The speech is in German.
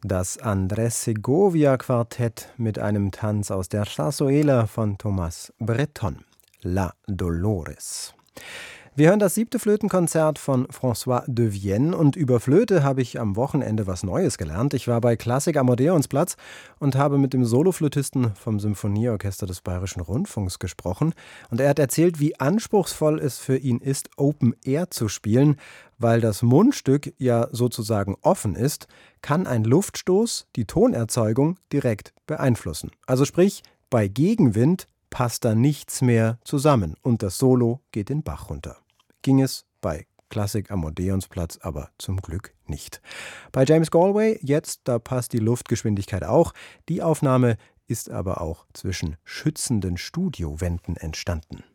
Das Andrés Segovia Quartett mit einem Tanz aus der Zarzuela von Thomas Bretton, La Dolores. Wir hören das 7. Flötenkonzert von François de Vienne und über Flöte habe ich am Wochenende was Neues gelernt. Ich war bei Klassik am Odeonsplatz und habe mit dem Soloflötisten vom Symphonieorchester des Bayerischen Rundfunks gesprochen. Und er hat erzählt, wie anspruchsvoll es für ihn ist, Open Air zu spielen, weil das Mundstück ja sozusagen offen ist, kann ein Luftstoß die Tonerzeugung direkt beeinflussen. Also sprich, bei Gegenwind passt da nichts mehr zusammen und das Solo geht den Bach runter. Ging es bei Klassik am Odeonsplatz aber zum Glück nicht. Bei James Galway jetzt, da passt die Luftgeschwindigkeit auch. Die Aufnahme ist aber auch zwischen schützenden Studiowänden entstanden.